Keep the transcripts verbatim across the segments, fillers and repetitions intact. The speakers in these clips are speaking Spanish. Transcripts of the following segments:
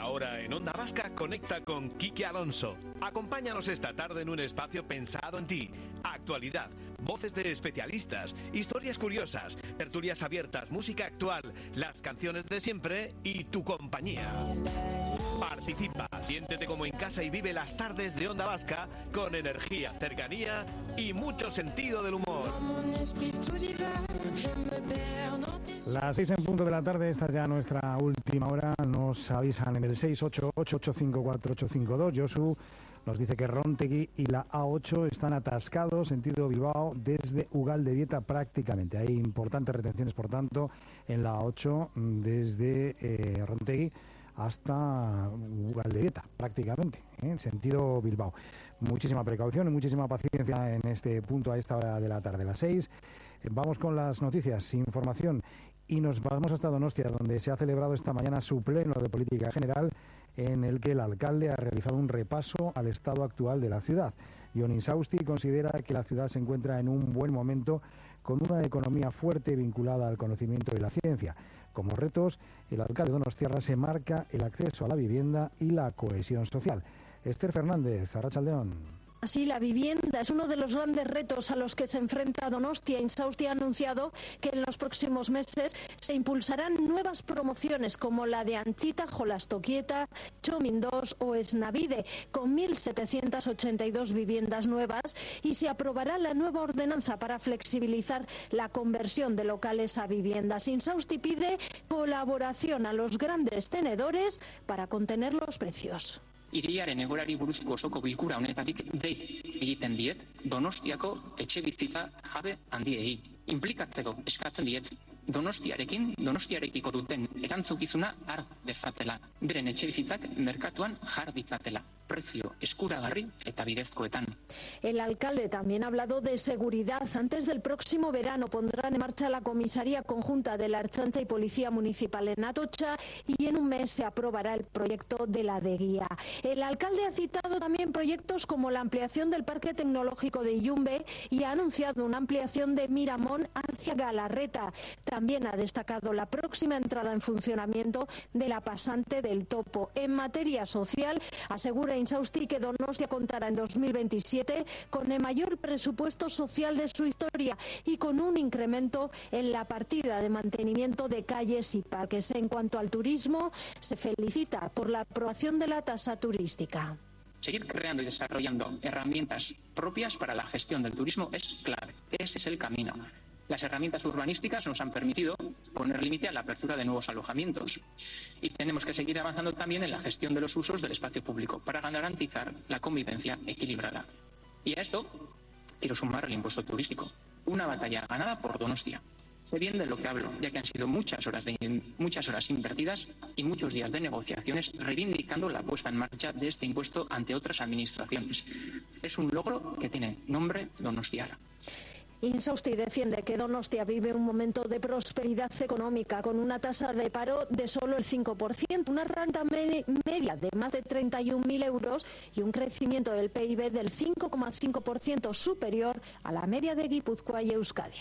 Ahora en Onda Vasca conecta con Quique Alonso. Acompáñanos esta tarde en un espacio pensado en ti. Actualidad, voces de especialistas, historias curiosas, tertulias abiertas, música actual, las canciones de siempre y tu compañía. Participa, siéntete como en casa y vive las tardes de Onda Vasca con energía, cercanía y mucho sentido del humor. Las seis en punto de la tarde, esta es ya nuestra última hora. Nos avisan en el seis ocho ocho ocho cinco cuatro ocho cinco dos. Josu nos dice que Rontegui y la A ocho están atascados, sentido Bilbao, desde Ugaldebieta prácticamente. Hay importantes retenciones, por tanto, en la A ocho, desde eh, Rontegui hasta Ugaldebieta prácticamente, ¿eh? Sentido Bilbao. Muchísima precaución y muchísima paciencia en este punto a esta hora de la tarde, las seis. Vamos con las noticias, información, y nos vamos hasta Donostia, donde se ha celebrado esta mañana su pleno de política general, en el que el alcalde ha realizado un repaso al estado actual de la ciudad. Jon Insausti considera que la ciudad se encuentra en un buen momento, con una economía fuerte vinculada al conocimiento y la ciencia. Como retos, el alcalde donostiarra se marca el acceso a la vivienda y la cohesión social. Esther Fernández, Arratsaldeon. Así, la vivienda es uno de los grandes retos a los que se enfrenta Donostia. Insausti ha anunciado que en los próximos meses se impulsarán nuevas promociones como la de Anchita, Jolastoquieta, Chomin dos o Esnavide, con mil setecientas ochenta y dos viviendas nuevas, y se aprobará la nueva ordenanza para flexibilizar la conversión de locales a viviendas. Insausti pide colaboración a los grandes tenedores para contener los precios. Hiriaren egoerari buruzko osoko bilkura honetatik dei egiten diet Donostiako etxebizitza jabe handiei. Inplikatzeko eskatzen diet Donostiarekin, Donostiarekiko duten erantzukizuna har dezatela. Beren etxebizitzak merkatuan jar ditzatela. Precio eskuragarri eta bidezkoetan. El alcalde también ha hablado de seguridad. Antes del próximo verano pondrán en marcha la comisaría conjunta de la Ertzaintza y Policía Municipal en Atocha, y en un mes se aprobará el proyecto de la de guía. El alcalde ha citado también proyectos como la ampliación del Parque Tecnológico de Illumbe y ha anunciado una ampliación de Miramón hacia Galarreta. También ha destacado la próxima entrada en funcionamiento de la pasante del Topo. En materia social, asegura Insausti que Donostia contará en dos mil veintisiete con el mayor presupuesto social de su historia y con un incremento en la partida de mantenimiento de calles y parques. En cuanto al turismo, se felicita por la aprobación de la tasa turística. Seguir creando y desarrollando herramientas propias para la gestión del turismo es clave. Ese es el camino. Las herramientas urbanísticas nos han permitido poner límite a la apertura de nuevos alojamientos, y tenemos que seguir avanzando también en la gestión de los usos del espacio público para garantizar la convivencia equilibrada. Y a esto quiero sumar el impuesto turístico, una batalla ganada por Donostia. Sé bien de lo que hablo, ya que han sido muchas horas, de, muchas horas invertidas y muchos días de negociaciones reivindicando la puesta en marcha de este impuesto ante otras administraciones. Es un logro que tiene nombre donostiarra. Insausti defiende que Donostia vive un momento de prosperidad económica con una tasa de paro de solo el cinco por ciento, una renta media de más de treinta y un mil euros y un crecimiento del P I B del cinco coma cinco por ciento superior a la media de Guipúzcoa y Euskadi.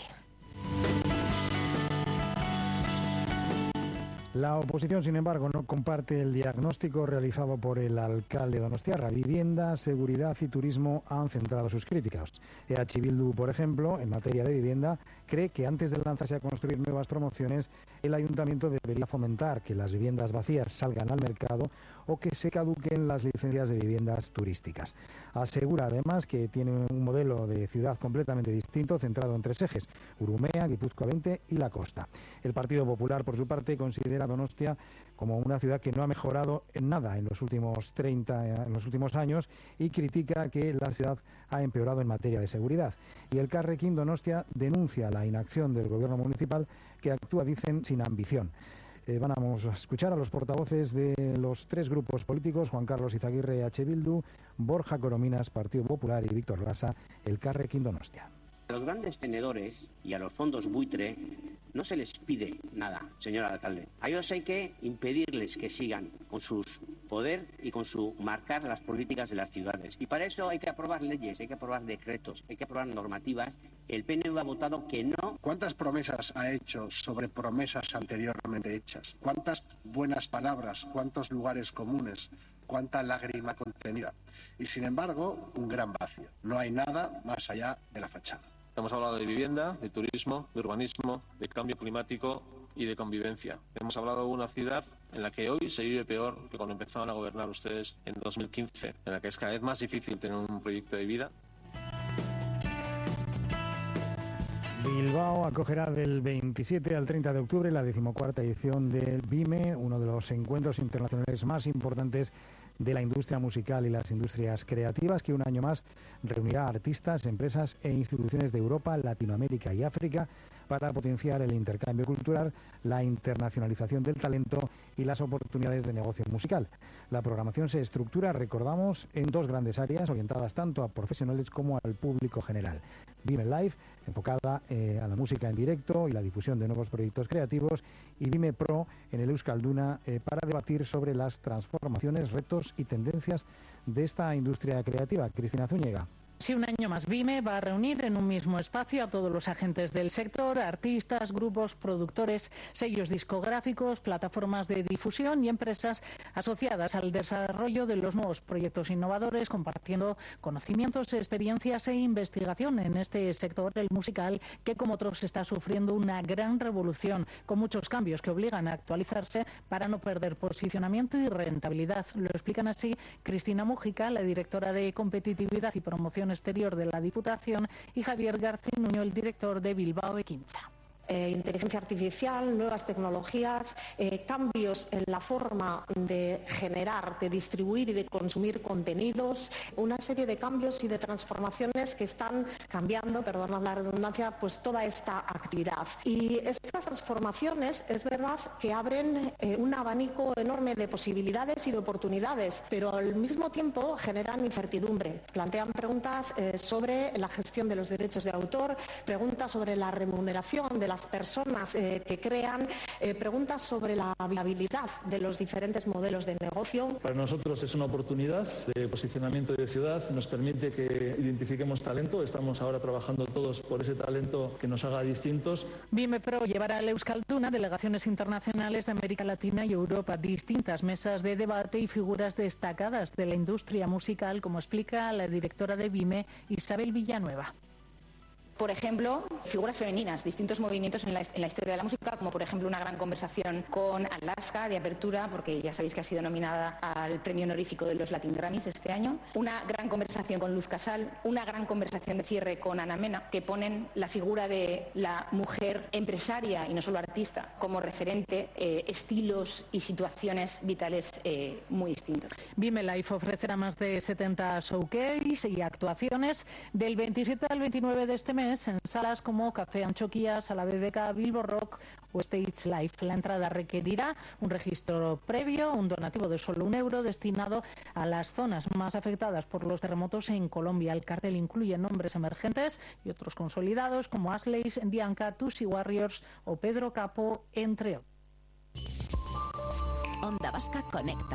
La oposición, sin embargo, no comparte el diagnóstico realizado por el alcalde donostiarra. Vivienda, seguridad y turismo han centrado sus críticas. E H Bildu, por ejemplo, en materia de vivienda, cree que antes de lanzarse a construir nuevas promociones, el ayuntamiento debería fomentar que las viviendas vacías salgan al mercado o que se caduquen las licencias de viviendas turísticas. Asegura además que tiene un modelo de ciudad completamente distinto, centrado en tres ejes: Urumea, Guipúzcoa veinte y la costa. El Partido Popular, por su parte, considera a Donostia como una ciudad que no ha mejorado en nada en los últimos treinta, en los últimos años, y critica que la ciudad ha empeorado en materia de seguridad. Y el Carrequín Donostia denuncia la inacción del gobierno municipal, que actúa, dicen, sin ambición. Eh, vamos a escuchar a los portavoces de los tres grupos políticos: Juan Carlos Izaguirre, H. Bildu, Borja Corominas, Partido Popular, y Víctor Lasa, el Carrequín Donostia. A los grandes tenedores y a los fondos buitre no se les pide nada, señor alcalde. A ellos hay que impedirles que sigan con sus poder y con su marcar las políticas de las ciudades. Y para eso hay que aprobar leyes, hay que aprobar decretos, hay que aprobar normativas. El P N V ha votado que no. ¿Cuántas promesas ha hecho sobre promesas anteriormente hechas? ¿Cuántas buenas palabras? ¿Cuántos lugares comunes? ¿Cuánta lágrima contenida? Y sin embargo, un gran vacío. No hay nada más allá de la fachada. Hemos hablado de vivienda, de turismo, de urbanismo, de cambio climático y de convivencia. Hemos hablado de una ciudad en la que hoy se vive peor que cuando empezaron a gobernar ustedes en dos mil quince, en la que es cada vez más difícil tener un proyecto de vida. Bilbao acogerá del veintisiete al treinta de octubre la decimocuarta edición del BIME, uno de los encuentros internacionales más importantes de la industria musical y las industrias creativas, que un año más reunirá a artistas, empresas e instituciones de Europa, Latinoamérica y África para potenciar el intercambio cultural, la internacionalización del talento y las oportunidades de negocio musical. La programación se estructura, recordamos, en dos grandes áreas orientadas tanto a profesionales como al público general. BIME Live, enfocada eh, a la música en directo y la difusión de nuevos proyectos creativos, y BIME Pro en el Euskalduna eh, para debatir sobre las transformaciones, retos y tendencias de esta industria creativa. Cristina Zúñiga. Sí, un año más BIME va a reunir en un mismo espacio a todos los agentes del sector, artistas, grupos, productores, sellos discográficos, plataformas de difusión y empresas asociadas al desarrollo de los nuevos proyectos innovadores, compartiendo conocimientos, experiencias e investigación en este sector, el musical, que como otros está sufriendo una gran revolución, con muchos cambios que obligan a actualizarse para no perder posicionamiento y rentabilidad. Lo explican así Cristina Mújica, la directora de Competitividad y Promoción Exterior de la Diputación, y Javier Garcinuño, el director de Bilbao Ekintza. Eh, inteligencia artificial, nuevas tecnologías, eh, cambios en la forma de generar, de distribuir y de consumir contenidos, una serie de cambios y de transformaciones que están cambiando, perdón la redundancia, pues toda esta actividad. Y estas transformaciones es verdad que abren eh, un abanico enorme de posibilidades y de oportunidades, pero al mismo tiempo generan incertidumbre. Plantean preguntas eh, sobre la gestión de los derechos de autor, preguntas sobre la remuneración de las personas eh, que crean, eh, preguntas sobre la viabilidad de los diferentes modelos de negocio. Para nosotros es una oportunidad de posicionamiento de ciudad, nos permite que identifiquemos talento, estamos ahora trabajando todos por ese talento que nos haga distintos. BIME Pro llevará al Euskalduna delegaciones internacionales de América Latina y Europa, distintas mesas de debate y figuras destacadas de la industria musical, como explica la directora de BIME, Isabel Villanueva. Por ejemplo, figuras femeninas, distintos movimientos en la, en la historia de la música, como por ejemplo una gran conversación con Alaska de apertura, porque ya sabéis que ha sido nominada al premio honorífico de los Latin Grammys este año, una gran conversación con Luz Casal, una gran conversación de cierre con Ana Mena, que ponen la figura de la mujer empresaria y no solo artista como referente, eh, estilos y situaciones vitales eh, muy distintos. BIME Live ofrecerá más de setenta showcase y actuaciones del veintisiete al veintinueve de este mes en salas como Café Anchoquia, Sala B B K, Bilbo Rock o Stage Life. La entrada requerirá un registro previo, un donativo de solo un euro destinado a las zonas más afectadas por los terremotos en Colombia. El cartel incluye nombres emergentes y otros consolidados como Asleys, Bianca, Tusi Warriors o Pedro Capo, entre otros. Onda Vasca Conecta.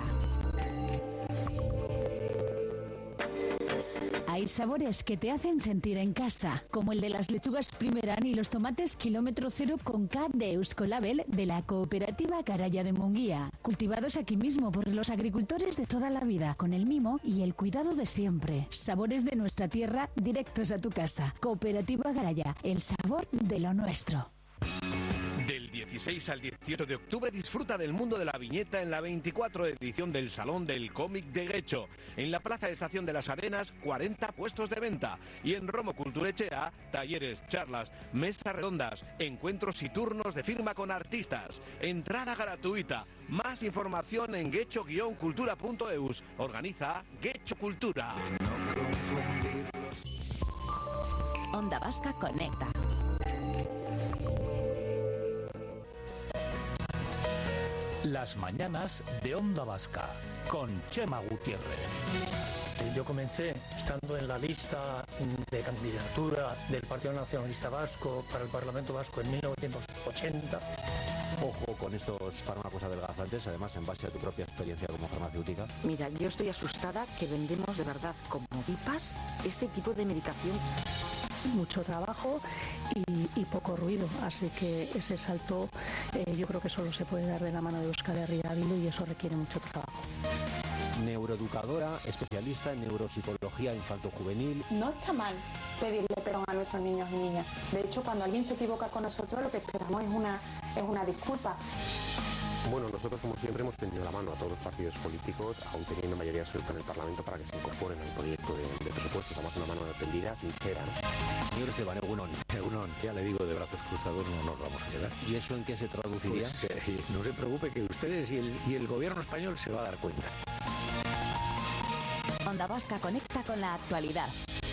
Hay sabores que te hacen sentir en casa, como el de las lechugas Primeran y los tomates kilómetro cero con K de Euskolabel de la cooperativa Garaya de Munguía, cultivados aquí mismo por los agricultores de toda la vida, con el mimo y el cuidado de siempre. Sabores de nuestra tierra directos a tu casa. Cooperativa Garaya, el sabor de lo nuestro. Del dieciséis al dieciocho de octubre disfruta del mundo de la viñeta en la veinticuatro edición del Salón del Cómic de Guecho. En la Plaza de Estación de las Arenas, cuarenta puestos de venta. Y en Romo Culturechea, talleres, charlas, mesas redondas, encuentros y turnos de firma con artistas. Entrada gratuita. Más información en guecho guion cultura punto eus. Organiza Guecho Cultura. Onda Vasca Conecta. Las mañanas de Onda Vasca, con Chema Gutiérrez. Yo comencé estando en la lista de candidatura del Partido Nacionalista Vasco para el Parlamento Vasco en mil novecientos ochenta. ojo con estos fármacos adelgazantes, además en base a tu propia experiencia como farmacéutica? Mira, yo estoy asustada que vendemos de verdad como pipas este tipo de medicación. Mucho trabajo y, y poco ruido, así que ese salto eh, yo creo que solo se puede dar de la mano de Euskal Herria Bildu y eso requiere mucho trabajo. Neuroeducadora, especialista en neuropsicología infanto-juvenil. No está mal pedirle perdón a nuestros niños y niñas. De hecho, cuando alguien se equivoca con nosotros, lo que esperamos es una, es una disculpa. Bueno, nosotros como siempre hemos tendido la mano a todos los partidos políticos, aún teniendo mayoría absoluta en el Parlamento, para que se incorporen al proyecto de, de presupuestos. Damos una mano tendida, sincera, ¿no? Señor Esteban, Egunon. Egunon, ya le digo, de brazos cruzados no nos vamos a quedar. ¿Y eso en qué se traduciría? Pues, eh, no se preocupe, que ustedes y el, y el gobierno español se va a dar cuenta. Onda Vasca conecta con la actualidad.